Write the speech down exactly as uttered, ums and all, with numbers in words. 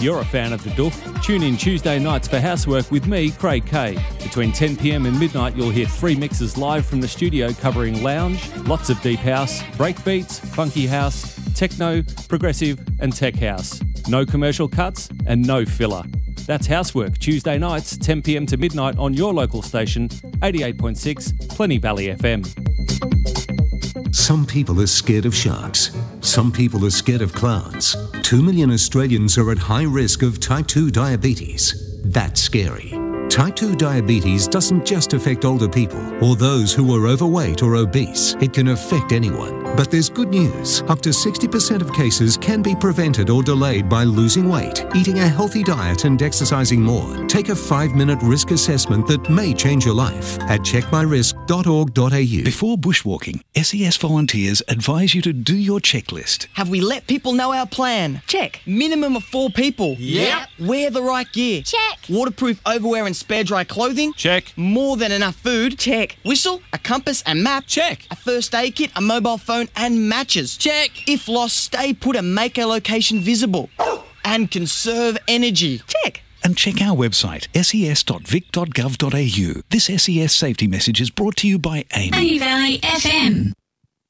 If you're a fan of the Doof, tune in Tuesday nights for Housework with me, Craig Kay. Between ten p m and midnight, you'll hear three mixes live from the studio covering lounge, lots of deep house, breakbeats, funky house, techno, progressive and tech house. No commercial cuts and no filler. That's Housework, Tuesday nights, ten p m to midnight on your local station, eighty-eight point six, Plenty Valley F M. Some people are scared of sharks. Some people are scared of clouds. Two million Australians are at high risk of type two diabetes. That's scary. Type two diabetes doesn't just affect older people or those who are overweight or obese. It can affect anyone. But there's good news. Up to sixty percent of cases can be prevented or delayed by losing weight, eating a healthy diet and exercising more. Take a five-minute risk assessment that may change your life at check my risk dot org dot a u. Before bushwalking, S E S volunteers advise you to do your checklist. Have we let people know our plan? Check. Minimum of four people? Yep. Wear the right gear? Check. Waterproof overwear and spare dry clothing? Check. More than enough food? Check. Whistle, a compass and map? Check. A first aid kit, a mobile phone and matches? Check. If lost, stay put and make our location visible. And conserve energy? Check. And check our website, s e s dot vic dot gov dot a u. This S E S safety message is brought to you by A M E. Plenty Valley F M.